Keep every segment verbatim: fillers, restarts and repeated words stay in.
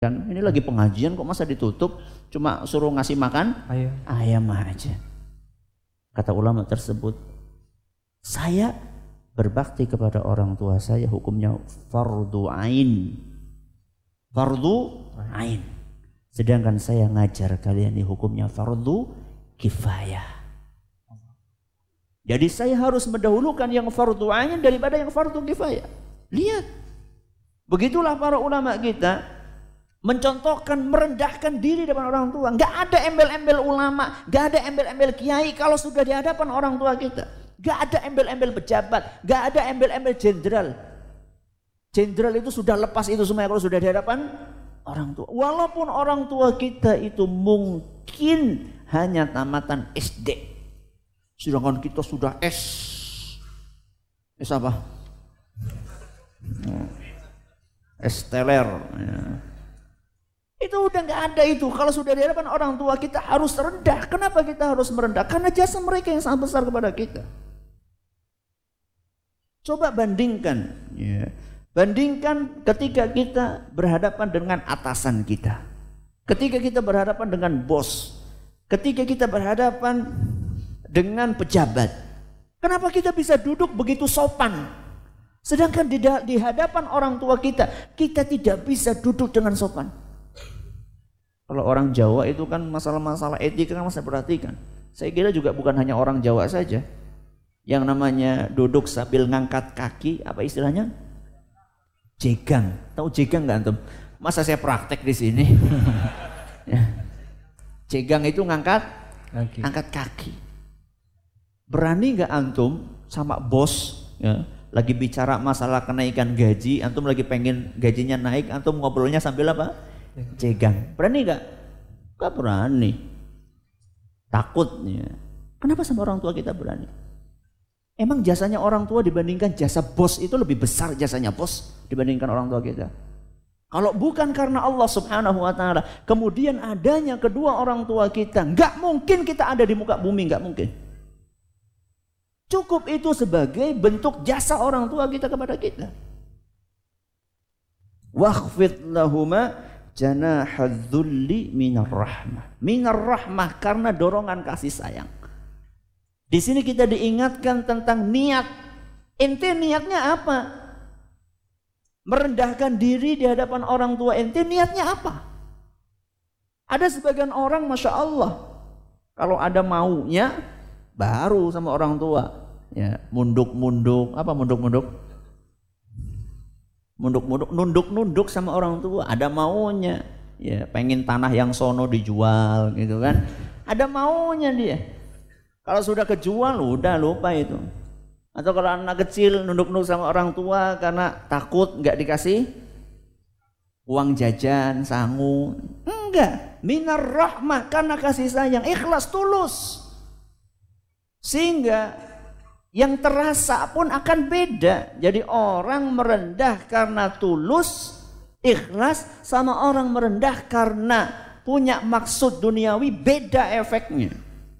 Kan ini lagi pengajian kok masa ditutup, cuma suruh ngasih makan ayam, ayam aja. Kata ulama tersebut, saya berbakti kepada orang tua saya hukumnya fardu ain. Fardu ain. Sedangkan saya ngajar kalian ini hukumnya fardu kifayah. Jadi saya harus mendahulukan yang fardu ain daripada yang fardu kifayah. Lihat. Begitulah para ulama kita mencontohkan, merendahkan diri depan orang tua. Gak ada embel-embel ulama, gak ada embel-embel kiai kalau sudah di hadapan orang tua kita. Gak ada embel-embel pejabat, gak ada embel-embel jenderal. Jenderal itu sudah lepas itu semua kalau sudah di hadapan orang tua. Walaupun orang tua kita itu mungkin hanya tamatan S D, sedangkan kita sudah S. S apa? S teler. Ya. Itu udah nggak ada itu. Kalau sudah di hadapan orang tua kita harus rendah. Kenapa kita harus merendah? Karena jasa mereka yang sangat besar kepada kita. Coba bandingkan, ya. Bandingkan ketika kita berhadapan dengan atasan kita, ketika kita berhadapan dengan bos, ketika kita berhadapan dengan pejabat. Kenapa kita bisa duduk begitu sopan? Sedangkan di, di hadapan orang tua kita, kita tidak bisa duduk dengan sopan. Kalau orang Jawa itu kan masalah-masalah etika kan masih perhatikan. Saya kira juga bukan hanya orang Jawa saja. Yang namanya duduk sambil ngangkat kaki, apa istilahnya? Jegang. Tahu jegang nggak antum? Masa saya praktek di sini? Ya. Jegang itu ngangkat, kaki. Angkat kaki. Berani nggak antum sama bos? Ya, lagi bicara masalah kenaikan gaji, antum lagi pengen gajinya naik, antum ngobrolnya sambil apa? Jegang. Berani gak? Gak berani. Takutnya. Kenapa sama orang tua kita berani? Emang jasanya orang tua dibandingkan jasa bos itu lebih besar jasanya bos dibandingkan orang tua kita? Kalau bukan karena Allah subhanahu wa ta'ala, kemudian adanya kedua orang tua kita, gak mungkin kita ada di muka bumi, gak mungkin. Cukup itu sebagai bentuk jasa orang tua kita kepada kita. Wakhfid lahuma janahadzulli minar rahmah. Minar rahmah karena dorongan kasih sayang. Di sini kita diingatkan tentang niat. Ente niatnya apa? Merendahkan diri di hadapan orang tua ente niatnya apa? Ada sebagian orang Masya Allah, kalau ada maunya baru sama orang tua. Ya, munduk-munduk, apa munduk-munduk? Munduk-munduk, nunduk-nunduk sama orang tua, ada maunya. Ya, pengen tanah yang sono dijual gitu kan. Ada maunya dia. Kalau sudah kejual udah lupa itu. Atau kalau anak kecil nunduk-nunduk sama orang tua karena takut nggak dikasih uang jajan, sangu. Enggak, minar rahmah karena kasih sayang, ikhlas tulus. Sehingga yang terasa pun akan beda. Jadi orang merendah karena tulus, ikhlas, sama orang merendah karena punya maksud duniawi, beda efeknya.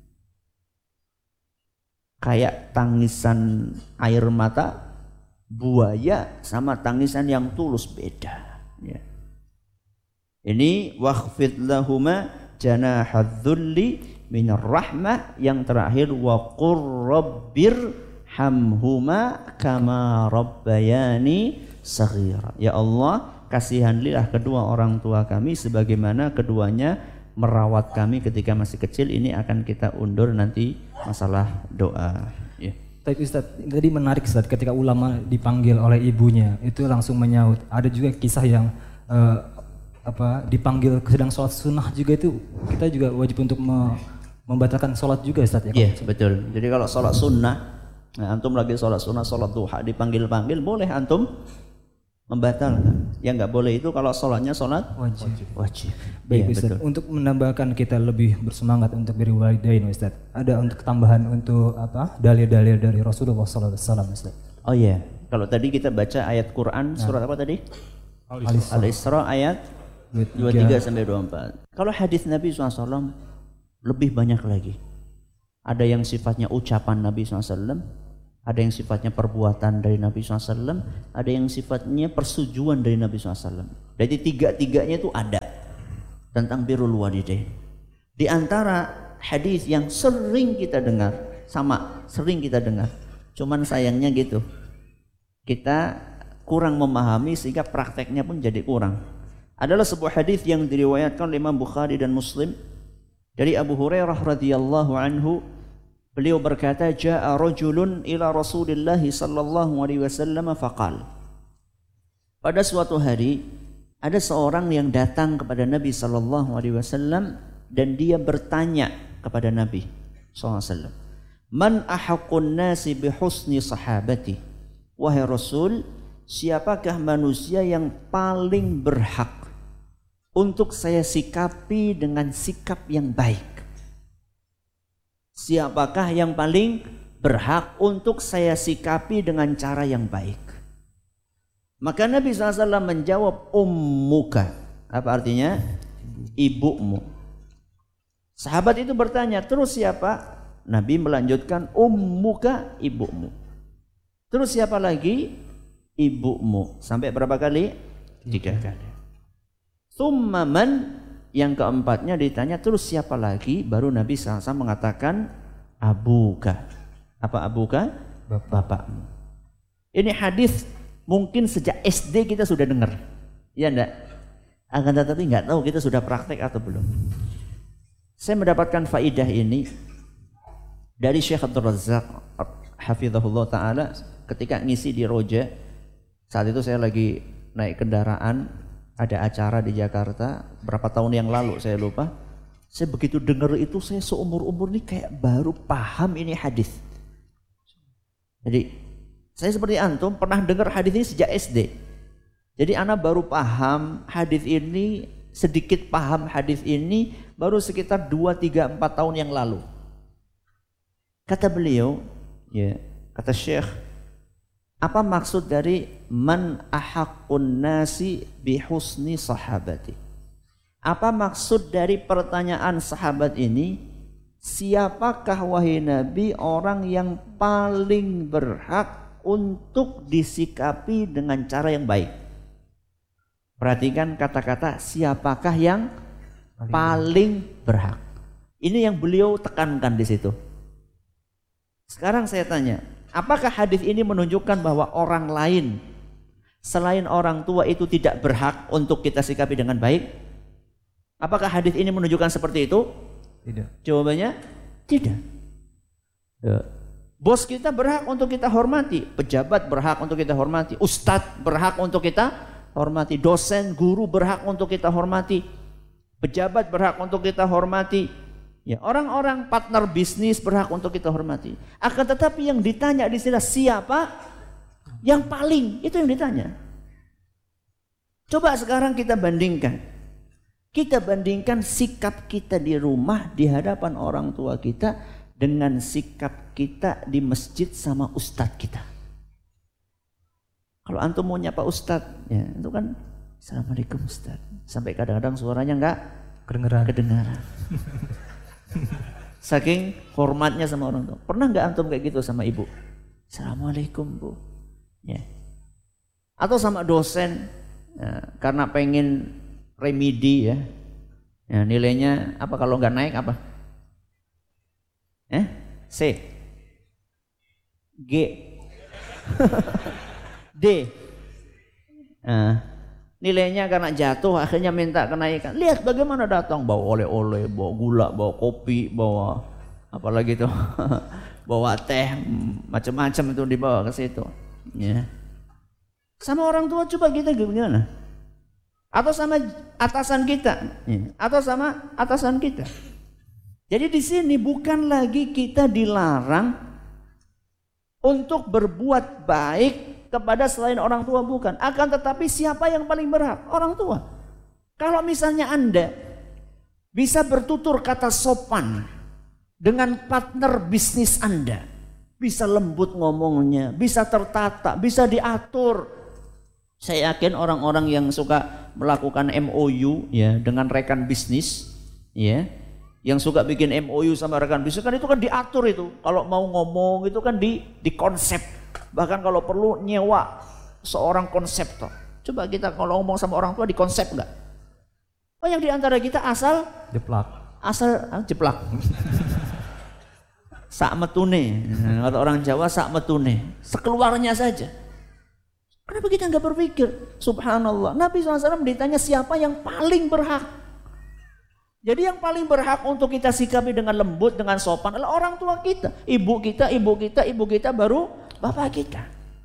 Kayak tangisan air mata buaya sama tangisan yang tulus beda. Ya. Ini wakhfid lahuma janahadzulli minar rahmah, yang terakhir wa qur rabbir hamhuma kama rabbayani saghira. Ya Allah, kasihanilah kedua orang tua kami sebagaimana keduanya merawat kami ketika masih kecil. Ini akan kita undur nanti masalah doa. Ya. Tapi Ustaz, tadi menarik Ustaz, ketika ulama dipanggil oleh ibunya itu langsung menyaut. Ada juga kisah yang uh, apa dipanggil sedang sholat sunnah juga, itu kita juga wajib untuk me membatalkan sholat juga Ustaz ya? Iya betul. Jadi kalau sholat sunnah, nah, antum lagi sholat sunnah, sholat duha dipanggil-panggil, boleh antum membatalkan. Yang nggak boleh itu kalau sholatnya sholat wajib. Wajib. Baik ya, Ustaz. betul. Untuk menambahkan kita lebih bersemangat untuk beri walidain Ustaz, ada untuk tambahan untuk apa dalil-dalil dari Rasulullah shallallahu alaihi wasallam Ustaz? Oh iya, kalau tadi kita baca ayat Quran surat nah. apa tadi? Al-Isra ayat dua puluh tiga sampai dua puluh empat. Kalau hadis Nabi shallallahu alaihi wasallam lebih banyak lagi. Ada yang sifatnya ucapan Nabi shallallahu alaihi wasallam, Ada yang sifatnya perbuatan dari Nabi shallallahu alaihi wasallam, ada yang sifatnya persetujuan dari Nabi shallallahu alaihi wasallam. Jadi tiga-tiganya itu ada tentang birrul walidain. Di antara hadis yang sering kita dengar, sama sering kita dengar, cuman sayangnya gitu, kita kurang memahami sehingga prakteknya pun jadi kurang. Adalah sebuah hadis yang diriwayatkan oleh Imam Bukhari dan Muslim dari Abu Hurairah radhiyallahu anhu. Beliau berkata, "Ja'a rajulun ila Rasulillah sallallahu alaihi wasallam faqal." Pada suatu hari ada seorang yang datang kepada Nabi sallallahu alaihi wasallam dan dia bertanya kepada Nabi sallallahu alaihi wasallam, "Man ahaqqun nasi bi husni sahabati?" Wahai Rasul, siapakah manusia yang paling berhak untuk saya sikapi dengan sikap yang baik? Siapakah yang paling berhak untuk saya sikapi dengan cara yang baik? Maka Nabi shallallahu alaihi wasallam menjawab, ummuka. Apa artinya? Ibumu. Sahabat itu bertanya, terus siapa? Nabi melanjutkan, ummuka, ibumu. Terus siapa lagi? Ibumu. Sampai berapa kali? Tiga kali. Tsumma man. Yang keempatnya ditanya, terus siapa lagi? Baru Nabi shallallahu alaihi wasallam mengatakan, abuka. Apa abuka? Bapakmu. Ini hadis mungkin sejak S D kita sudah dengar, ya enggak? Akan tetapi enggak tahu kita sudah praktek atau belum. Saya mendapatkan faidah ini dari Syekh Abdul Razak hafizahullah taala ketika ngisi di Roja. Saat itu saya lagi naik kendaraan, ada acara di Jakarta berapa tahun yang lalu saya lupa. Saya begitu dengar itu, saya seumur-umur ini kayak baru paham ini hadis. Jadi saya seperti antum pernah dengar hadis ini sejak S D. Jadi anak baru paham hadis ini, sedikit paham hadis ini baru sekitar dua, tiga, empat tahun yang lalu. Kata beliau, ya, kata Syekh, apa maksud dari man ahaqqun nasi bihusni sahabati? Apa maksud dari pertanyaan sahabat ini? Siapakah wahai Nabi orang yang paling berhak untuk disikapi dengan cara yang baik? Perhatikan kata-kata siapakah yang paling, paling berhak. Ini yang beliau tekankan di situ. Sekarang saya tanya, apakah hadis ini menunjukkan bahwa orang lain selain orang tua itu tidak berhak untuk kita sikapi dengan baik? Apakah hadis ini menunjukkan seperti itu? Tidak. Jawabannya tidak. Ya. Bos kita berhak untuk kita hormati, pejabat berhak untuk kita hormati, ustadz berhak untuk kita hormati, dosen, guru berhak untuk kita hormati, pejabat berhak untuk kita hormati. Ya, orang-orang partner bisnis berhak untuk kita hormati. Akan tetapi yang ditanya di sini siapa yang paling, itu yang ditanya. Coba sekarang kita bandingkan. Kita bandingkan sikap kita di rumah di hadapan orang tua kita dengan sikap kita di masjid sama ustadz kita. Kalau antum mau nyapa ustadz, ya itu kan assalamualaikum ustadz. Sampai kadang-kadang suaranya enggak kedengaran. kedengaran. Saking hormatnya sama orang tua. Pernah nggak antum kayak gitu sama ibu? Assalamualaikum bu. Ya. Atau sama dosen, ya, karena pengen remedi ya. Ya, nilainya apa kalau nggak naik apa? Eh? C. G. D. Nah, nilainya karena jatuh akhirnya minta kenaikan. Lihat bagaimana datang bawa oleh-oleh, bawa gula, bawa kopi, bawa apalagi tuh bawa teh, macam-macam itu dibawa ke situ. Ya. Sama orang tua coba kita gimana? Atau sama atasan kita, ya. Atau sama atasan kita. Jadi di sini bukan lagi kita dilarang untuk berbuat baik kepada selain orang tua, bukan. Akan tetapi siapa yang paling berhak? Orang tua. Kalau misalnya Anda bisa bertutur kata sopan dengan partner bisnis Anda, bisa lembut ngomongnya, bisa tertata, bisa diatur. Saya yakin orang-orang yang suka melakukan M O U ya dengan rekan bisnis, ya, Yang suka bikin M O U sama rekan bisnis kan itu kan diatur itu. Kalau mau ngomong itu kan di di konsep. Bahkan kalau perlu nyewa seorang konseptor. Coba kita kalau ngomong sama orang tua di konsep enggak? Banyak di antara kita asal jeplak. Asal ah, jeplak. Sak metune. Kata orang Jawa sak metune. Sekeluarnya saja. Kenapa kita enggak berpikir? Subhanallah. Nabi shallallahu alaihi wasallam ditanya siapa yang paling berhak? Jadi yang paling berhak untuk kita sikapi dengan lembut, dengan sopan adalah orang tua kita. Ibu kita, ibu kita, ibu kita baru bapak kita.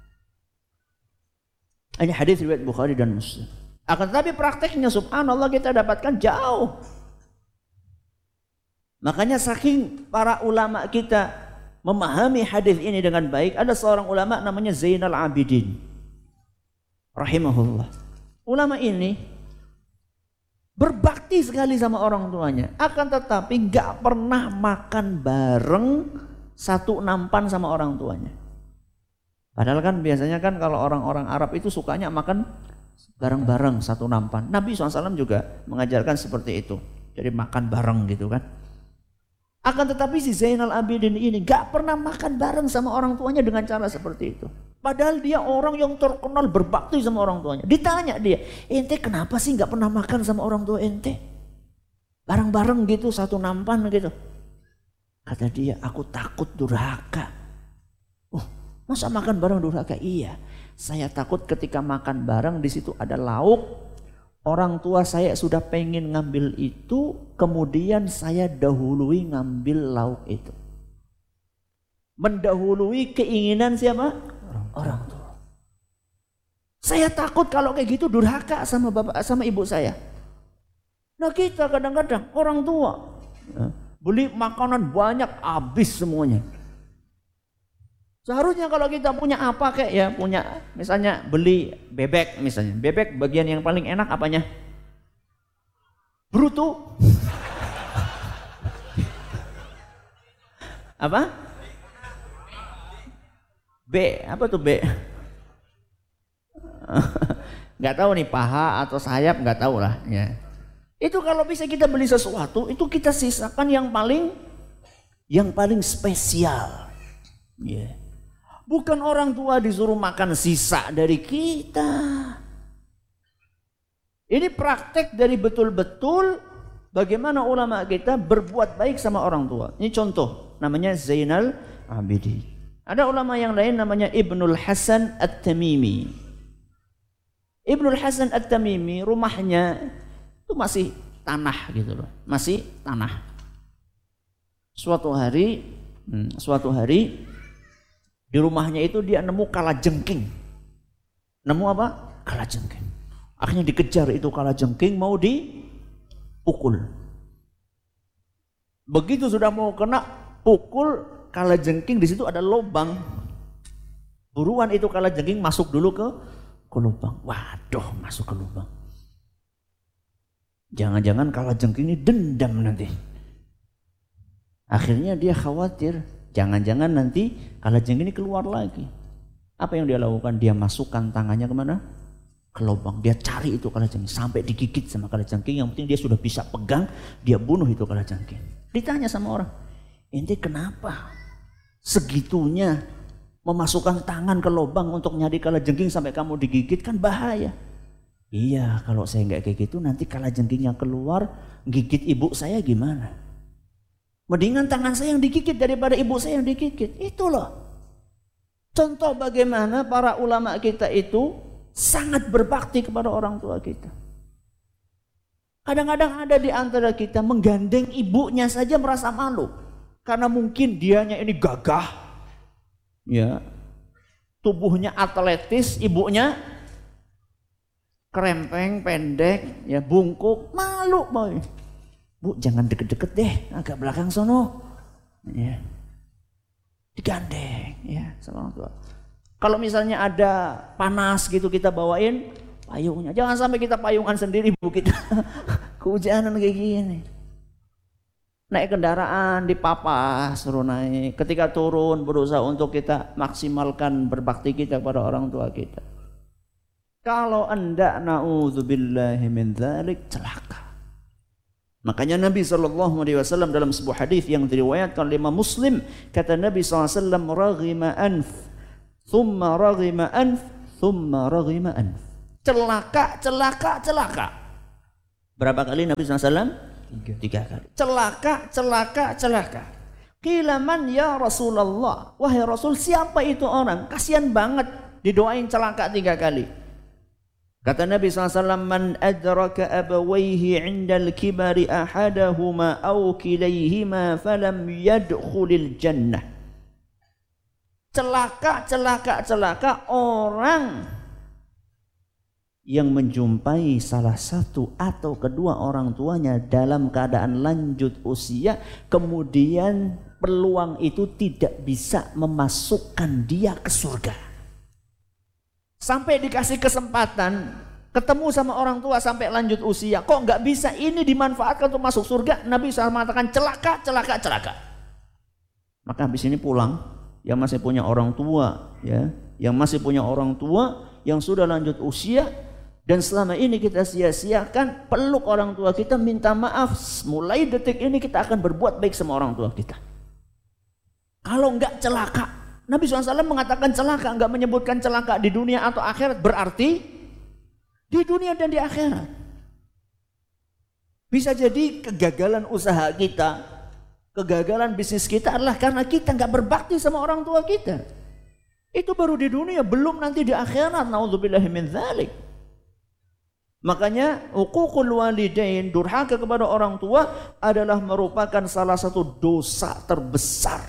Ini hadis riwayat Bukhari dan Muslim. Akan tetapi prakteknya subhanallah kita dapatkan jauh. Makanya saking para ulama kita memahami hadis ini dengan baik, ada seorang ulama namanya Zainal Abidin rahimahullah. Ulama ini berbakti sekali sama orang tuanya, akan tetapi gak pernah makan bareng satu nampan sama orang tuanya. Padahal kan biasanya kan kalau orang-orang Arab itu sukanya makan bareng-bareng satu nampan. Nabi shallallahu alaihi wasallam juga mengajarkan seperti itu. Jadi makan bareng gitu kan. Akan tetapi si Zainal Abidin ini gak pernah makan bareng sama orang tuanya dengan cara seperti itu. Padahal dia orang yang terkenal berbakti sama orang tuanya. Ditanya dia, ente kenapa sih gak pernah makan sama orang tua ente? Bareng-bareng gitu, satu nampan gitu. Kata dia, aku takut durhaka. Oh, masa makan bareng durhaka? Iya, saya takut ketika makan bareng di situ ada lauk. Orang tua saya sudah pengen ngambil itu, kemudian saya dahului ngambil lauk itu. Mendahului keinginan siapa? Orang tua. Saya takut kalau kayak gitu durhaka sama bapak sama ibu saya. Nah kita kadang-kadang orang tua beli makanan banyak habis semuanya. Seharusnya kalau kita punya apa kayak ya punya misalnya beli bebek misalnya. Bebek bagian yang paling enak apanya? Bruto. Apa? B, apa tuh B? Nggak tahu nih paha atau sayap nggak tahu lah ya. Itu kalau bisa kita beli sesuatu itu kita sisakan yang paling yang paling spesial. Ya. Yeah. Bukan orang tua disuruh makan sisa dari kita. Ini praktek dari betul-betul bagaimana ulama kita berbuat baik sama orang tua. Ini contoh namanya Zainal Abidin. Ada ulama yang lain namanya Ibnul Hasan At-Tamimi. Ibnul Hasan At-Tamimi rumahnya itu masih tanah gitu loh, masih tanah. Suatu hari, hmm, suatu hari di rumahnya itu dia nemu kalajengking. Nemu apa? Kalajengking. Akhirnya dikejar itu kalajengking mau dipukul. Begitu sudah mau kena pukul kalajengking di situ ada lubang. Buruan itu kalajengking masuk dulu ke ke lubang. Waduh, masuk ke lubang. Jangan-jangan kalajengking ini dendam nanti. Akhirnya dia khawatir, jangan-jangan nanti kalajengking ini keluar lagi. Apa yang dia lakukan? Dia masukkan tangannya kemana? Ke lubang. Dia cari itu kalajengking sampai digigit sama kalajengking. Yang penting dia sudah bisa pegang, dia bunuh itu kalajengking. Ditanya sama orang, ente kenapa segitunya memasukkan tangan ke lubang untuk nyari kalajengking sampai kamu digigit? Kan bahaya. Iya, kalau saya nggak kayak gitu nanti kalajengking yang keluar gigit ibu saya gimana? Mendingan tangan saya yang digigit daripada ibu saya yang digigit. Itu loh contoh bagaimana para ulama kita itu sangat berbakti kepada orang tua kita. Kadang-kadang ada di antara kita menggandeng ibunya saja merasa malu. Karena mungkin dianya ini gagah, ya, tubuhnya atletis, ibunya kerempeng, pendek, ya, bungkuk, malu boy. Bu, jangan deket-deket deh, agak belakang sono, ya, digandeng, ya, sama orang tua. Kalau misalnya ada panas gitu kita bawain payungnya, jangan sampai kita payungan sendiri bu kita, kehujanan kayak gini. Naik kendaraan dipapas, suruh naik. Ketika turun berusaha untuk kita maksimalkan berbakti kita kepada orang tua kita. Kalau anda na'udzubillahi min dzalik celaka. Makanya Nabi shallallahu alaihi wasallam dalam sebuah hadis yang diriwayatkan oleh Imam Muslim, kata Nabi shallallahu alaihi wasallam, raghima anf, thumma raghima anf, thumma raghima anf. Celaka, celaka, celaka. Berapa kali Nabi shallallahu alaihi wasallam? Tiga. Tiga kali. Celaka, celaka, celaka. Qila man ya Rasulullah, wahai Rasul, siapa itu orang? Kasihan banget didoain celaka tiga kali. Kata Nabi shallallahu alaihi wasallam, man adraka abawaihi indal kibari ahadahuma aw kilayhima falam yadkhulil jannah. Celaka, celaka, celaka orang yang menjumpai salah satu atau kedua orang tuanya dalam keadaan lanjut usia, kemudian peluang itu tidak bisa memasukkan dia ke surga. Sampai dikasih kesempatan ketemu sama orang tua sampai lanjut usia, kok nggak bisa ini dimanfaatkan untuk masuk surga? Nabi shallallahu alaihi wasallam mengatakan celaka, celaka, celaka. Maka habis ini pulang, yang masih punya orang tua, ya, yang masih punya orang tua yang sudah lanjut usia, dan selama ini kita sia-siakan, peluk orang tua kita, minta maaf. Mulai detik ini kita akan berbuat baik sama orang tua kita. Kalau enggak celaka. Nabi shallallahu alaihi wasallam mengatakan celaka, enggak menyebutkan celaka di dunia atau akhirat, berarti di dunia dan di akhirat. Bisa jadi kegagalan usaha kita, kegagalan bisnis kita adalah karena kita enggak berbakti sama orang tua kita. Itu baru di dunia, belum nanti di akhirat. Nauzubillahi min dzalik. Makanya uququl walidain, durhaka kepada orang tua adalah merupakan salah satu dosa terbesar.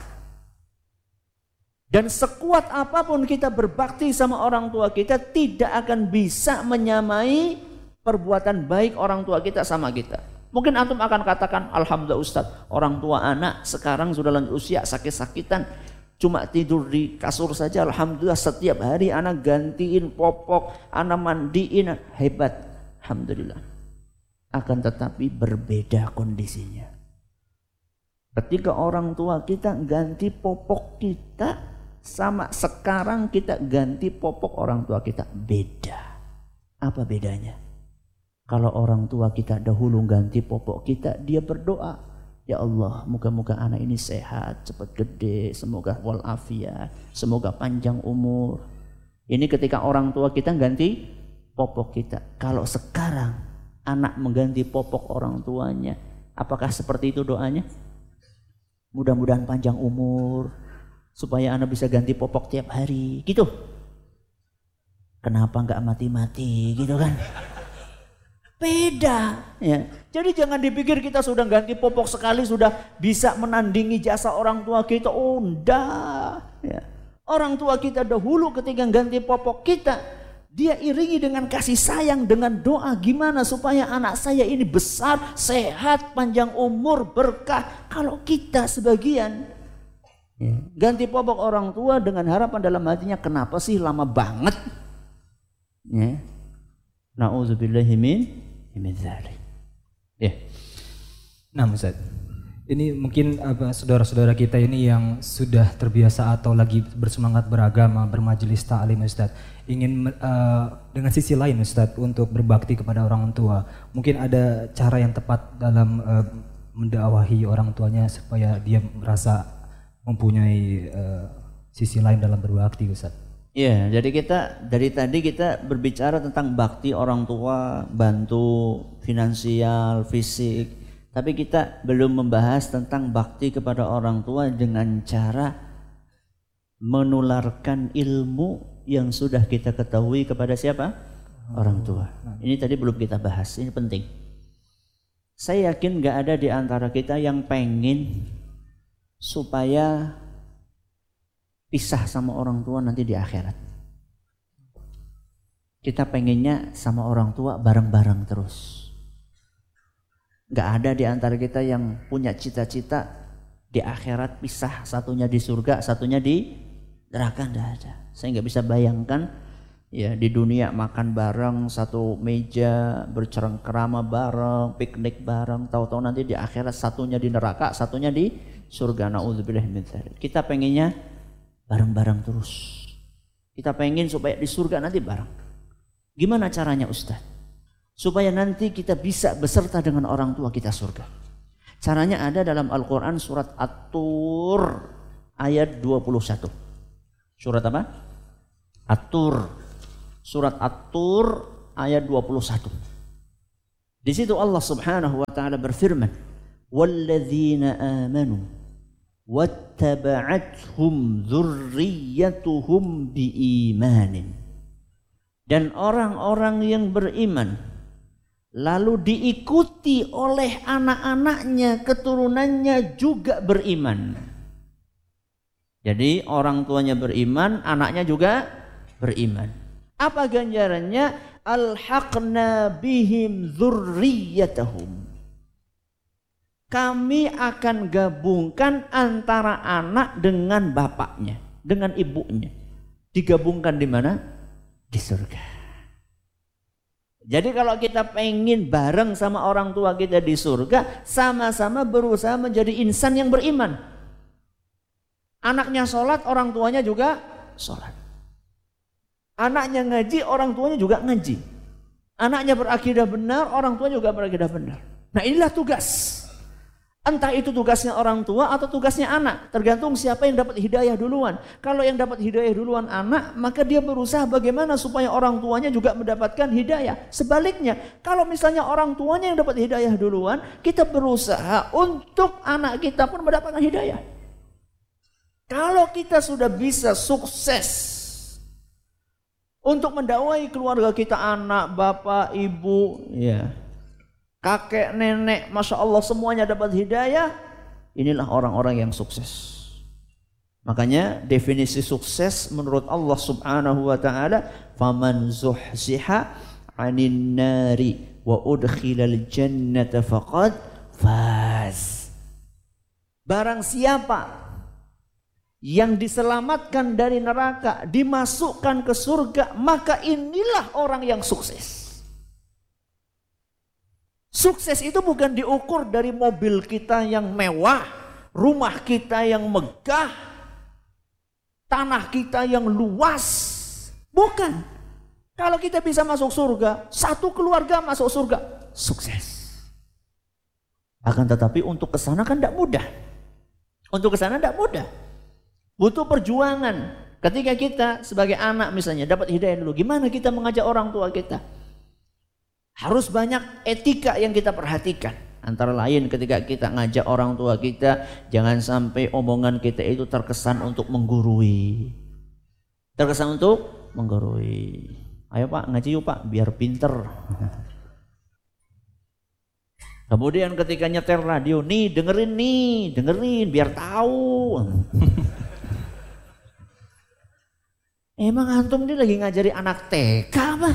Dan sekuat apapun kita berbakti sama orang tua kita, tidak akan bisa menyamai perbuatan baik orang tua kita sama kita. Mungkin antum akan katakan, alhamdulillah Ustaz, orang tua anak sekarang sudah lanjut usia, sakit-sakitan, cuma tidur di kasur saja. Alhamdulillah setiap hari anak gantiin popok, anak mandiin, hebat. Alhamdulillah. Akan tetapi berbeda kondisinya. Ketika orang tua kita ganti popok kita, sama sekarang kita ganti popok orang tua kita, beda. Apa bedanya? Kalau orang tua kita dahulu ganti popok kita, dia berdoa, ya Allah, moga-moga anak ini sehat, cepat gede, semoga walafiat, semoga panjang umur. Ini ketika orang tua kita ganti popok kita. Kalau sekarang anak mengganti popok orang tuanya, apakah seperti itu doanya? Mudah-mudahan panjang umur, supaya anak bisa ganti popok tiap hari, gitu. Kenapa nggak mati-mati, gitu kan? Beda, ya. Jadi jangan dipikir kita sudah ganti popok sekali sudah bisa menandingi jasa orang tua kita. Oh, enggak. Ya. Orang tua kita dahulu ketika ganti popok kita, dia iringi dengan kasih sayang, dengan doa, gimana supaya anak saya ini besar, sehat, panjang umur, berkah. Kalau kita sebagian ya, ganti popok orang tua dengan harapan dalam hatinya, kenapa sih lama banget? Ya. Nauzubillahi min dzalik. Ya. Nah, Ustaz, ini mungkin apa saudara-saudara kita ini yang sudah terbiasa atau lagi bersemangat beragama, bermajelis ta'lim, Ustaz, ingin uh, dengan sisi lain, Ustaz, untuk berbakti kepada orang tua. Mungkin ada cara yang tepat dalam uh, mendakwahi orang tuanya supaya dia merasa mempunyai uh, sisi lain dalam berbakti, Ustaz. Iya, jadi kita dari tadi kita berbicara tentang bakti orang tua, bantu finansial, fisik, tapi kita belum membahas tentang bakti kepada orang tua dengan cara menularkan ilmu yang sudah kita ketahui kepada siapa? Orang tua. Ini tadi belum kita bahas, ini penting. Saya yakin gak ada di antara kita yang pengen supaya pisah sama orang tua nanti di akhirat. Kita pengennya sama orang tua bareng-bareng terus. Gak ada di antara kita yang punya cita-cita di akhirat pisah, satunya di surga, satunya di neraka. Gak ada. Saya gak bisa bayangkan ya di dunia makan bareng satu meja, bercengkerama bareng, piknik bareng, tahu-tahu nanti di akhirat satunya di neraka, satunya di surga. Nauzubillahi min dzalik. Kita pengennya bareng-bareng terus. Kita pengen supaya di surga nanti bareng. Gimana caranya, Ustaz? supaya nanti kita bisa beserta dengan orang tua kita surga. Caranya ada dalam Al-Quran surat At-Tur ayat dua puluh satu. Surat apa? At-Tur. Surat At-Tur ayat dua puluh satu. Di situ Allah Subhanahu wa taala berfirman, "Walladzina amanu wattaba'athum dzurriyyatuhum biimanin." Dan orang-orang yang beriman lalu diikuti oleh anak-anaknya, keturunannya juga beriman. Jadi orang tuanya beriman, anaknya juga beriman. Apa ganjarannya? Alhaqna bihim dzurriyyatahum. Kami akan gabungkan antara anak dengan bapaknya, dengan ibunya. Digabungkan di mana? Di surga. Jadi kalau kita pengen bareng sama orang tua kita di surga, sama-sama berusaha menjadi insan yang beriman. Anaknya sholat, orang tuanya juga sholat. Anaknya ngaji, orang tuanya juga ngaji. Anaknya berakidah benar, orang tuanya juga berakidah benar. Nah inilah tugas. Entah itu tugasnya orang tua atau tugasnya anak. Tergantung siapa yang dapat hidayah duluan. Kalau yang dapat hidayah duluan anak, maka dia berusaha bagaimana supaya orang tuanya juga mendapatkan hidayah. Sebaliknya, kalau misalnya orang tuanya yang dapat hidayah duluan, kita berusaha untuk anak kita pun mendapatkan hidayah. Kalau kita sudah bisa sukses untuk mendakwai keluarga kita, anak, bapak, ibu, ya, kakek, nenek, masya Allah semuanya dapat hidayah. Inilah orang-orang yang sukses. Makanya definisi sukses menurut Allah Subhanahu wa taala, faman zuhziha 'anil nari wa udkhilal jannata faqad faz. Barang siapa yang diselamatkan dari neraka, dimasukkan ke surga, maka inilah orang yang sukses. Sukses itu bukan diukur dari mobil kita yang mewah, rumah kita yang megah, tanah kita yang luas. Bukan. Kalau kita bisa masuk surga, satu keluarga masuk surga, sukses. Akan tetapi untuk ke sana kan tidak mudah. Untuk ke sana tidak mudah. Butuh perjuangan. Ketika kita sebagai anak misalnya dapat hidayah dulu, gimana kita mengajak orang tua kita? Harus banyak etika yang kita perhatikan. Antara lain ketika kita ngajak orang tua kita, jangan sampai omongan kita itu terkesan untuk menggurui. Terkesan untuk menggurui. Ayo Pak, ngaji yuk Pak, biar pinter. Kemudian ketika nyetel radio, nih dengerin nih, dengerin biar tahu. Emang antum ini lagi ngajari anak T K apa?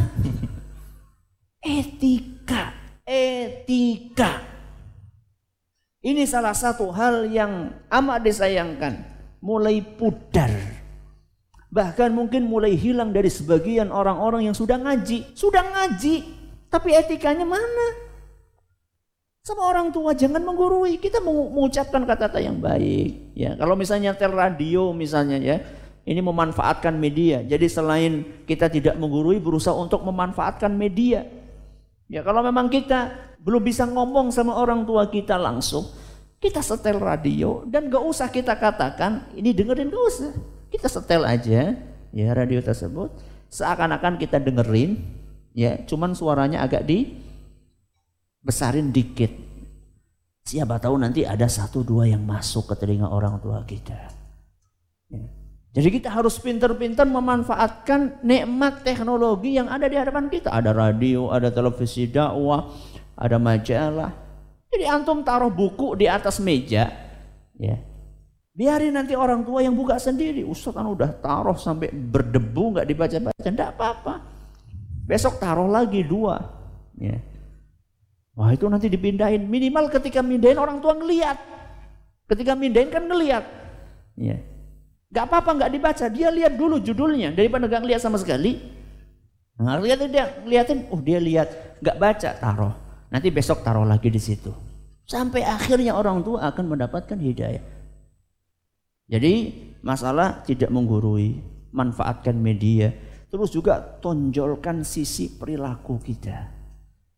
Etika, etika. Ini salah satu hal yang amat disayangkan, mulai pudar. Bahkan mungkin mulai hilang dari sebagian orang-orang yang sudah ngaji. Sudah ngaji, tapi etikanya mana? Sama orang tua jangan menggurui. Kita mengucapkan kata-kata yang baik. Ya, kalau misalnya nyetel radio misalnya ya, ini memanfaatkan media. Jadi selain kita tidak menggurui, berusaha untuk memanfaatkan media. Ya, kalau memang kita belum bisa ngomong sama orang tua kita langsung, kita setel radio dan gak usah kita katakan ini dengerin, gak usah. Kita setel aja ya radio tersebut, seakan-akan kita dengerin, ya, cuman suaranya agak dibesarin dikit. Siapa tahu nanti ada satu dua yang masuk ke telinga orang tua kita. Ya. Jadi kita harus pintar-pintar memanfaatkan nikmat teknologi yang ada di hadapan kita. Ada radio, ada televisi dakwah, ada majalah. Jadi antum taruh buku di atas meja, ya. Biarin nanti orang tua yang buka sendiri. Ustaz kan udah taruh sampai berdebu nggak dibaca-baca, enggak apa-apa. Besok taruh lagi dua, ya. Wah itu nanti dipindahin. Minimal ketika mindahin orang tua ngelihat. Ketika mindahin kan ngelihat, ya. Gak apa-apa gak dibaca, dia lihat dulu judulnya daripada gak lihat sama sekali. Nah, lihat dia liatin, oh dia lihat, gak baca, taruh. Nanti besok taruh lagi di situ. Sampai akhirnya orang tua akan mendapatkan hidayah. Jadi masalah tidak menggurui, manfaatkan media, terus juga tonjolkan sisi perilaku kita.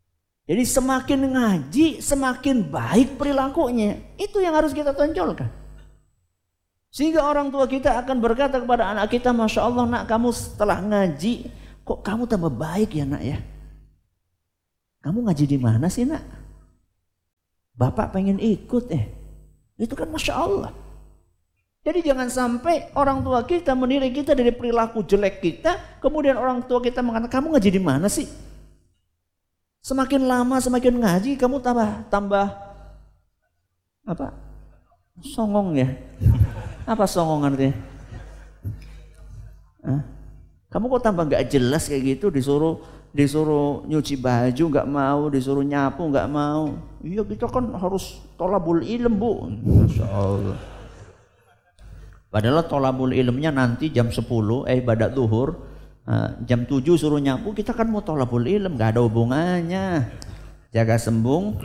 Jadi semakin ngaji, semakin baik perilakunya. Itu yang harus kita tonjolkan. Sehingga orang tua kita akan berkata kepada anak kita, Masya Allah nak, kamu setelah ngaji, kok kamu tambah baik ya nak ya. Kamu ngaji di mana sih nak? Bapak pengen ikut eh. Itu kan Masya Allah. Jadi jangan sampai orang tua kita menilai kita dari perilaku jelek kita, kemudian orang tua kita mengatakan, kamu ngaji di mana sih? Semakin lama semakin ngaji kamu tambah tambah apa? Songong ya? Apa songong artinya? Hah? Kamu kok tambah nggak jelas kayak gitu, disuruh disuruh nyuci baju nggak mau, disuruh nyapu nggak mau. Iya kita kan harus tolabul ilm bu. Masya Allah. Padahal tolabul ilmnya nanti jam sepuluh, eh pada zuhur, uh, jam tujuh suruh nyapu, kita kan mau tolabul ilm, gak ada hubungannya. Jaga sembung,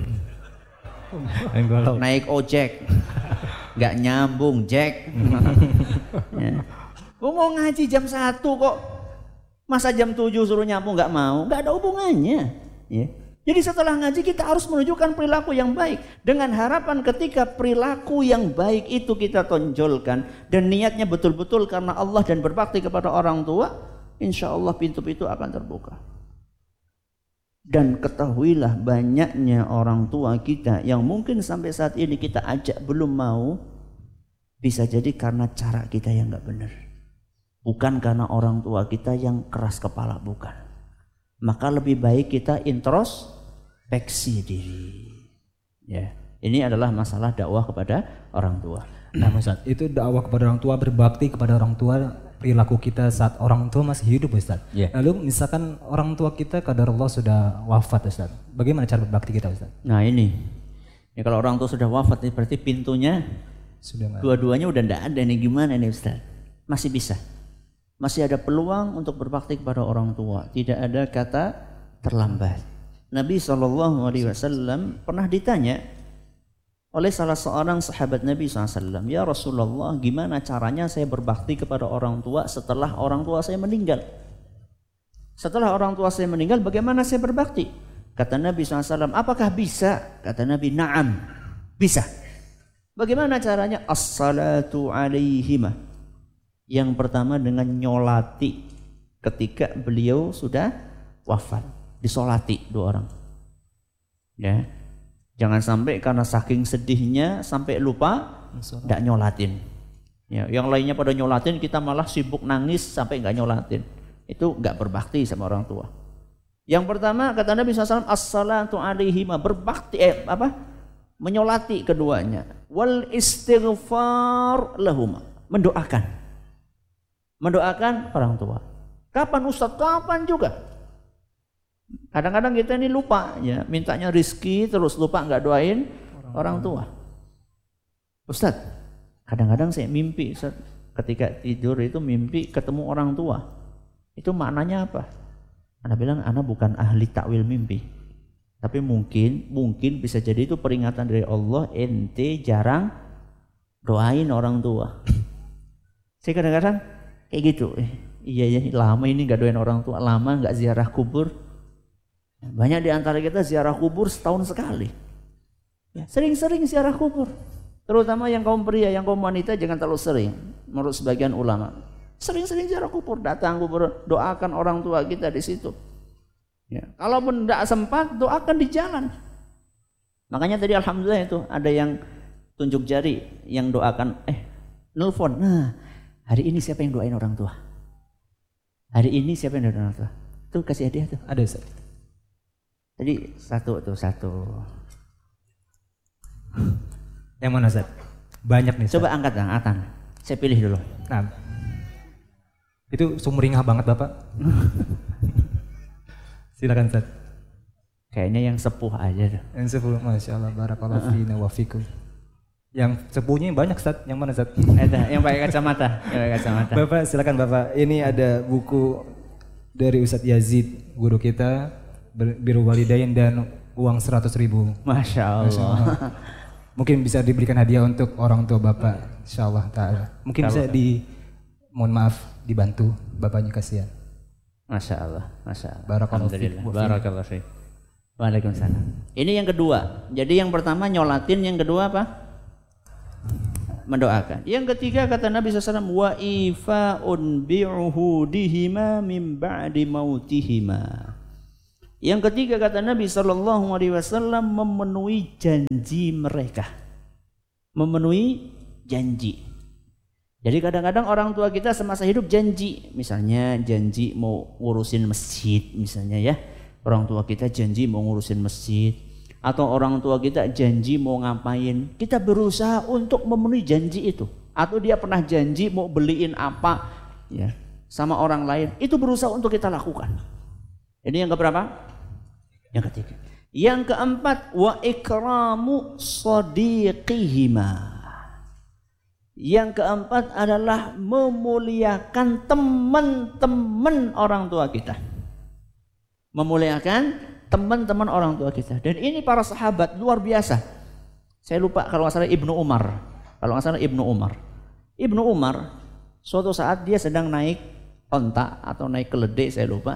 naik ojek, gak nyambung Jack. Ya. Gua mau ngaji jam satu kok, masa jam tujuh suruh nyapu gak mau, gak ada hubungannya. Ya. Jadi setelah ngaji kita harus menunjukkan perilaku yang baik. Dengan harapan ketika perilaku yang baik itu kita tonjolkan. Dan niatnya betul-betul karena Allah dan berbakti kepada orang tua. Insya Allah pintu-pintu akan terbuka. Dan ketahuilah banyaknya orang tua kita yang mungkin sampai saat ini kita ajak belum mau. Bisa jadi karena cara kita yang gak benar. Bukan karena orang tua kita yang keras kepala, bukan. Maka lebih baik kita introspeksi diri. Ya, ini adalah masalah dakwah kepada orang tua. Nah, Ustaz, itu dakwah kepada orang tua, berbakti kepada orang tua, perilaku kita saat orang tua masih hidup, Ustaz. Yeah. Lalu misalkan orang tua kita qadarullah sudah wafat, Ustaz. Bagaimana cara berbakti kita, Ustaz? Nah, ini. Ya, kalau orang tua sudah wafat berarti pintunya sudah dua-duanya udah enggak ada nih, gimana nih, Ustaz? Masih bisa. Masih ada peluang untuk berbakti kepada orang tua. Tidak ada kata terlambat. Nabi shallallahu alaihi wasallam pernah ditanya oleh salah seorang sahabat Nabi shallallahu alaihi wasallam, ya Rasulullah, gimana caranya saya berbakti kepada orang tua setelah orang tua saya meninggal? Setelah orang tua saya meninggal, bagaimana saya berbakti? Kata Nabi shallallahu alaihi wasallam, apakah bisa? Kata Nabi, na'am, bisa. Bagaimana caranya? As-salatu alaihimah. Yang pertama dengan nyolati ketika beliau sudah wafat, disolati dua orang. Ya, jangan sampai karena saking sedihnya sampai lupa tidak nyolatin. Ya, yang lainnya pada nyolatin, kita malah sibuk nangis sampai nggak nyolatin. Itu nggak berbakti sama orang tua. Yang pertama kata Nabi shallallahu alaihi wasallam, as-salatu alaihima, berbakti eh, apa? Menyolati keduanya. Wal istighfar lahuma, mendoakan. Mendoakan orang tua. Kapan Ustaz? Kapan juga. Kadang-kadang kita ini lupa ya, mintanya rizki terus lupa nggak doain orang, orang tua. Ustaz, kadang-kadang saya mimpi, Ustaz, ketika tidur itu mimpi ketemu orang tua. Itu maknanya apa? Ana bilang, ana bukan ahli takwil mimpi. Tapi mungkin, mungkin bisa jadi itu peringatan dari Allah, ente jarang doain orang tua. Saya kadang-kadang kayak gitu, eh, iya ya, lama ini nggak doain orang tua, lama nggak ziarah kubur. Banyak di antara kita ziarah kubur setahun sekali. Ya, sering-sering ziarah kubur, terutama yang kaum pria, yang kaum wanita jangan terlalu sering. Menurut sebagian ulama, sering-sering ziarah kubur, datang kubur, doakan orang tua kita di situ. Ya, kalaupun tidak sempat, doakan di jalan. Makanya tadi alhamdulillah itu ada yang tunjuk jari, yang doakan, eh, nelfon. Nah, hari ini siapa yang doain orang tua? Hari ini siapa yang doain orang tua? Tuh kasih hadiah tuh. Ada, Ustaz. Tadi satu tuh satu. Yang mana, Ustaz? Banyak nih, Ustaz. Coba angkat angkatan. Saya pilih dulu. Nah, itu sumringah banget Bapak. Silakan, Ustaz. Kayaknya yang sepuh aja tuh. Yang sepuh, masya Allah, barakallahu fina wa fikum. Yang sepuhnya banyak, Ustaz. Yang mana, Ustaz? Ada, yang pakai kacamata. Yang pakai kacamata. Bapak silakan Bapak. Ini ada buku dari Ustaz Yazid, guru kita, Biru Walidain, dan uang seratus ribu. Masya Allah. Masya Allah. Mungkin bisa diberikan hadiah untuk orang tua Bapak, insya Allah ta'ala. Mungkin bisa di, mohon maaf, dibantu Bapaknya, kasihan. Masya Allah, Masya Allah. Barakallahu fiik. Barakallahu fiik. Waalaikumsalam. Ini yang kedua. Jadi yang pertama nyolatin, yang kedua apa? Mendoakan. Yang ketiga kata Nabi shallallahu alaihi wasallam wa ifa'un bi'uhudihima min ba'di mautihima. Yang ketiga kata Nabi shallallahu alaihi wasallam memenuhi janji mereka. Memenuhi janji. Jadi kadang-kadang orang tua kita semasa hidup janji, misalnya janji mau ngurusin masjid misalnya ya. Orang tua kita janji mau ngurusin masjid. Atau orang tua kita janji mau ngapain, kita berusaha untuk memenuhi janji itu. Atau dia pernah janji mau beliin apa ya sama orang lain, itu berusaha untuk kita lakukan. Ini yang keberapa? Yang ketiga. Yang keempat, wa ikramu shadiqihima. Yang keempat adalah memuliakan teman-teman orang tua kita. Memuliakan teman-teman orang tua kita. Dan ini para sahabat luar biasa. Saya lupa kalau nggak salah Ibnu Umar. Kalau nggak salah Ibnu Umar. Ibnu Umar suatu saat dia sedang naik onta atau naik keledai, saya lupa.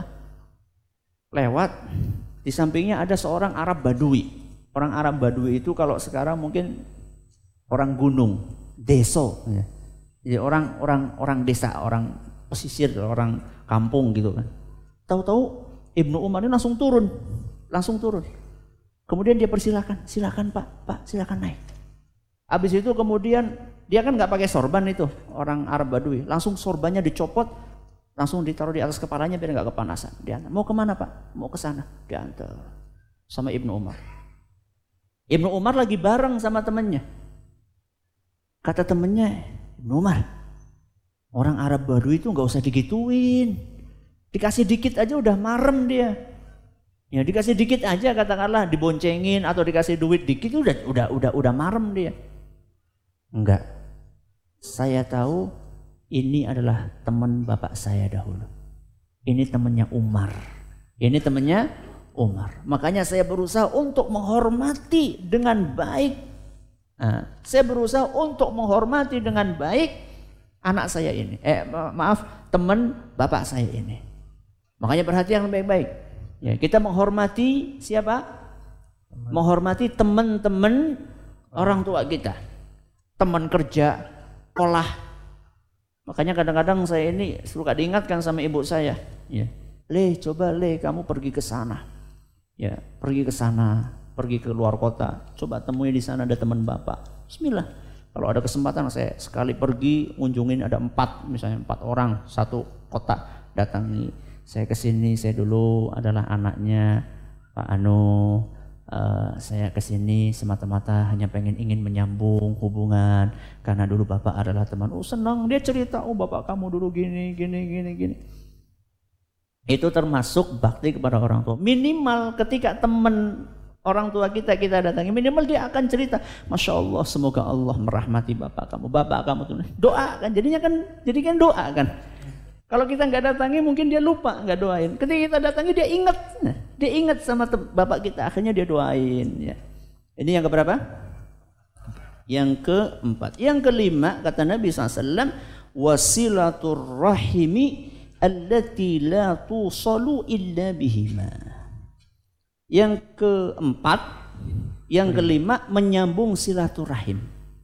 Lewat di sampingnya ada seorang Arab Badui. Orang Arab Badui itu kalau sekarang mungkin orang gunung, deso. Jadi orang orang orang desa, orang pesisir, orang kampung gitu kan. Tahu-tahu Ibnu Umar ini langsung turun, langsung turun. Kemudian dia persilakan, silakan Pak, Pak silakan naik. Habis itu kemudian dia kan nggak pakai sorban itu orang Arab Badui, langsung sorbannya dicopot, langsung ditaruh di atas kepalanya biar nggak kepanasan. Dia mau kemana Pak? Mau ke sana. Diantar sama Ibnu Umar. Ibnu Umar lagi bareng sama temannya. Kata temannya, Ibnu Umar, orang Arab Badui itu nggak usah digituin. Dikasih dikit aja udah marem dia. Ya dikasih dikit aja katakanlah diboncengin atau dikasih duit dikit udah udah udah udah marem dia. Enggak. Saya tahu ini adalah teman bapak saya dahulu. Ini temannya Umar. Ini temannya Umar. Makanya saya berusaha untuk menghormati dengan baik. Nah, saya berusaha untuk menghormati dengan baik anak saya ini. Eh maaf, teman bapak saya ini. Makanya perhatian baik-baik. Ya, kita menghormati siapa? Teman. Menghormati teman-teman orang tua kita. Teman kerja, sekolah. Makanya kadang-kadang saya ini suka diingatkan sama ibu saya. Ya, Le, coba Le, kamu pergi ke sana. Ya, pergi ke sana, pergi ke luar kota. Coba temui di sana ada teman bapak. Bismillah. Kalau ada kesempatan saya sekali pergi ngunjungin ada empat, misalnya empat orang satu kota datangi. Saya kesini, saya dulu adalah anaknya Pak Anu. Uh, saya kesini semata-mata hanya pengen ingin menyambung hubungan karena dulu bapak adalah teman. Oh senang dia cerita, oh bapak kamu dulu gini, gini, gini, gini. Itu termasuk bakti kepada orang tua. Minimal ketika teman orang tua kita kita datangi, minimal dia akan cerita, Masya Allah semoga Allah merahmati bapak kamu, bapak kamu tuh doa kan, jadinya kan, jadi kan doa kan. Kalau kita nggak datangi mungkin dia lupa nggak doain. Ketika kita datangi dia ingat, nah, dia ingat sama bapak kita, akhirnya dia doain. Ya. Ini yang keberapa? Yang keempat. Yang kelima kata Nabi shallallahu alaihi wasallam, wasilatur rahimi allati la tusalu illa bihima. Yang keempat, yang kelima menyambung silaturahim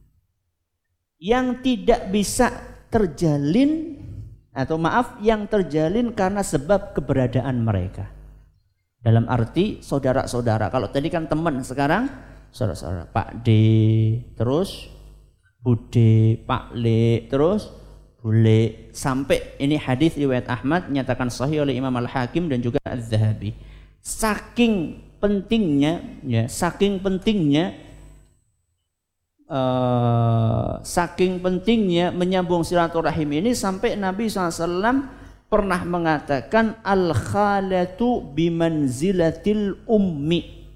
yang tidak bisa terjalin atau maaf yang terjalin karena sebab keberadaan mereka. Dalam arti saudara-saudara. Kalau tadi kan teman, sekarang saudara-saudara. Pak D, terus Bude, Pak Le, terus Bule. Sampai ini hadis riwayat Ahmad nyatakan sahih oleh Imam Al-Hakim dan juga Az-Zahabi. Saking pentingnya, ya, saking pentingnya Uh, saking pentingnya menyambung silaturahim ini sampai Nabi shallallahu alaihi wasallam pernah mengatakan al-khalatu bimanzilatil ummi.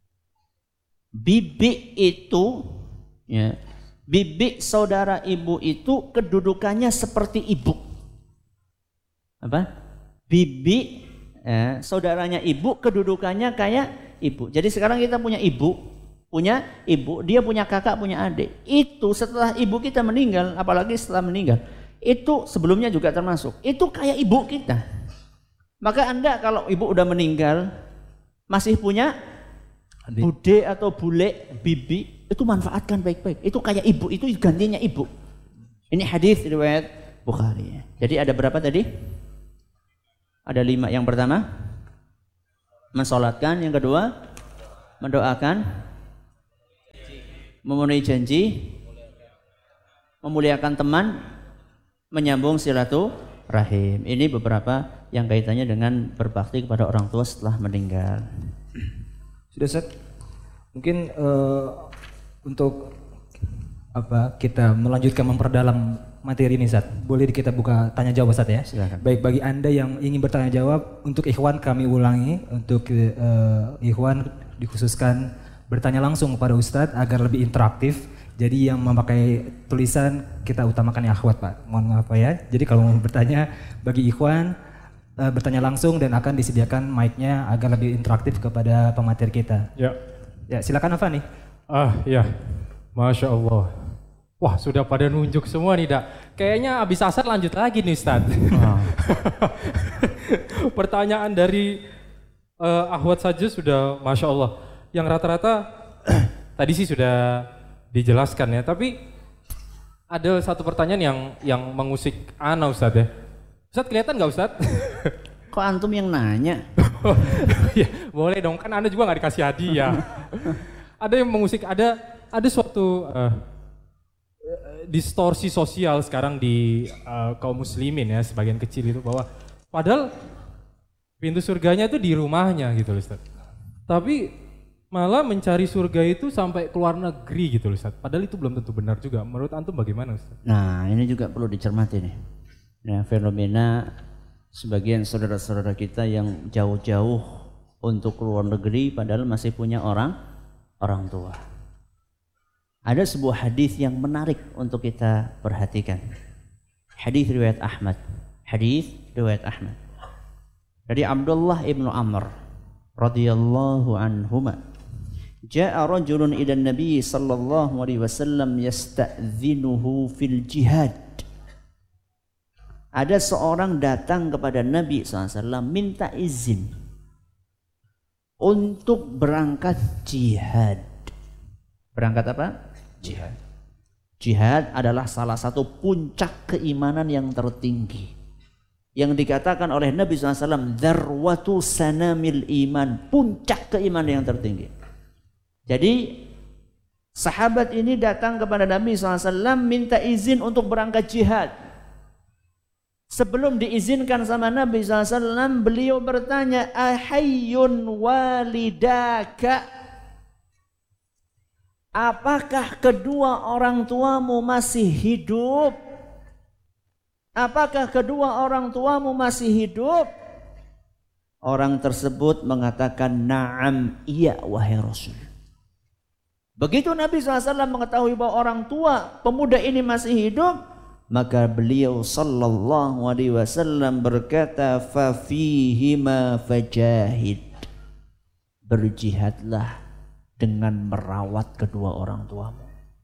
Bibi itu, ya, bibi saudara ibu itu kedudukannya seperti ibu. Apa? Bibi, ya, saudaranya ibu kedudukannya kayak ibu. Jadi sekarang kita punya ibu. Punya ibu, dia punya kakak, punya adik. Itu setelah ibu kita meninggal, apalagi setelah meninggal, itu sebelumnya juga termasuk. Itu kayak ibu kita. Maka Anda kalau ibu udah meninggal, masih punya Bude atau bule, bibi, itu manfaatkan baik-baik. Itu kayak ibu, itu gantinya ibu. Ini hadis riwayat Bukhari. Jadi ada berapa tadi? Ada lima. Yang pertama, mensolatkan. Yang kedua, mendoakan. Memenuhi janji. Memuliakan teman. Menyambung silaturahim. Ini beberapa yang kaitannya dengan berbakti kepada orang tua setelah meninggal. Sudah Ustaz, mungkin uh, untuk apa kita melanjutkan memperdalam materi ini Ustaz, boleh kita buka tanya jawab Ustaz ya? Silakan. Baik, bagi Anda yang ingin bertanya jawab, untuk ikhwan kami ulangi, untuk uh, ikhwan dikhususkan bertanya langsung kepada Ustadz agar lebih interaktif. Jadi yang memakai tulisan kita utamakan yang akhwat Pak, mohon maaf Pak ya. Jadi kalau mau bertanya bagi ikhwan uh, bertanya langsung dan akan disediakan mic-nya agar lebih interaktif kepada pemateri kita. Ya. Ya silakan Afan nih. Ah ya, Masya Allah. Wah sudah pada nunjuk semua nih Dak. Kayaknya abis asar lanjut lagi nih Ustadz. Ah. Pertanyaan dari uh, akhwat saja sudah Masya Allah. Yang rata-rata tadi sih sudah dijelaskan ya, tapi ada satu pertanyaan yang yang mengusik ana Ustadz ya. Ustadz kelihatan nggak Ustadz? Kok antum yang nanya? Ya, boleh dong, kan Anda juga nggak dikasih hadiah. Ada yang mengusik, ada ada suatu uh, distorsi sosial sekarang di uh, kaum muslimin ya, sebagian kecil itu, bahwa padahal pintu surganya itu di rumahnya gitu loh Ustadz. Tapi malah mencari surga itu sampai ke luar negeri gitu loh Ustaz. Padahal itu belum tentu benar juga. Menurut antum bagaimana Ustaz? Nah ini juga perlu dicermati nih. Nah fenomena sebagian saudara-saudara kita yang jauh-jauh untuk ke luar negeri padahal masih punya orang orang tua. Ada sebuah hadis yang menarik untuk kita perhatikan. Hadis riwayat Ahmad. Hadis riwayat Ahmad. Dari Abdullah ibnu Amr radhiyallahu anhuma. Ja'a rajulun ila Nabi sallallahu alaihi wasallam yasta'dzinuhu fil jihad. Ada seorang datang kepada Nabi sallallahu alaihi wasallam minta izin untuk berangkat jihad. Berangkat apa? Jihad. Jihad adalah salah satu puncak keimanan yang tertinggi. Yang dikatakan oleh Nabi sallallahu alaihi wasallam dzarwatu sanamil iman, puncak keimanan yang tertinggi. Jadi sahabat ini datang kepada Nabi sallallahu alaihi wasallam minta izin untuk berangkat jihad. Sebelum diizinkan sama Nabi sallallahu alaihi wasallam, beliau bertanya, ahayyun walidaka? Apakah kedua orang tuamu masih hidup? Apakah kedua orang tuamu masih hidup? Orang tersebut mengatakan, na'am, iya wahai Rasul. Begitu Nabi sallallahu alaihi wasallam mengetahui bahwa orang tua pemuda ini masih hidup, maka beliau sallallahu alaihi wasallam berkata, fa fihima fajahid. Berjihadlah dengan merawat kedua orang tuamu.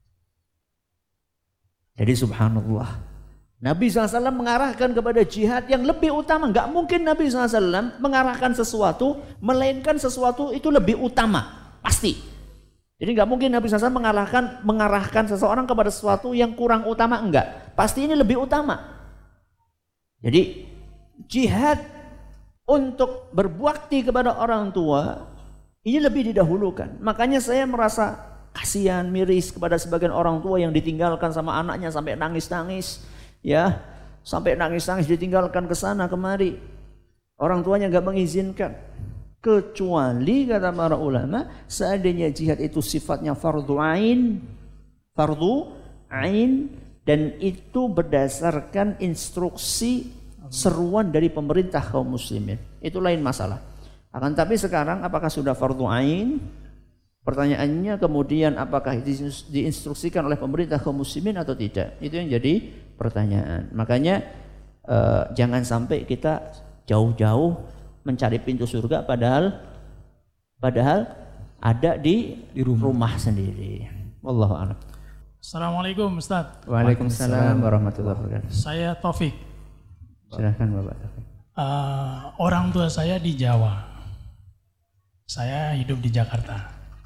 Jadi subhanallah, Nabi sallallahu alaihi wasallam mengarahkan kepada jihad yang lebih utama. Gak mungkin Nabi sallallahu alaihi wasallam mengarahkan sesuatu melainkan sesuatu itu lebih utama, pasti. Jadi nggak mungkin Nabi sallallahu alaihi wasallam mengarahkan mengarahkan seseorang kepada sesuatu yang kurang utama, enggak. Pasti ini lebih utama. Jadi jihad untuk berbakti kepada orang tua ini lebih didahulukan. Makanya saya merasa kasihan, miris kepada sebagian orang tua yang ditinggalkan sama anaknya sampai nangis-nangis, ya, sampai nangis-nangis ditinggalkan ke sana kemari. Orang tuanya nggak mengizinkan. Kecuali kata para ulama, seandainya jihad itu sifatnya fardhu ain, fardhu ain, dan itu berdasarkan instruksi seruan dari pemerintah kaum muslimin, itu lain masalah. Akan tapi sekarang apakah sudah fardhu ain? Pertanyaannya kemudian apakah diinstruksikan oleh pemerintah kaum muslimin atau tidak? Itu yang jadi pertanyaan. Makanya eh, jangan sampai kita jauh-jauh mencari pintu surga padahal padahal ada di, di rumah. rumah sendiri. Wallahu a'lam. Assalamualaikum Ustaz. Waalaikumsalam warahmatullahi wabarakatuh. Saya Taufik. Silakan Bapak Taufik. Uh, orang tua saya di Jawa. Saya hidup di Jakarta.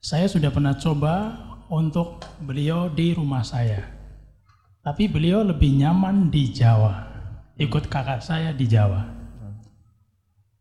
Saya sudah pernah coba untuk beliau di rumah saya. Tapi beliau lebih nyaman di Jawa. Ikut kakak saya di Jawa.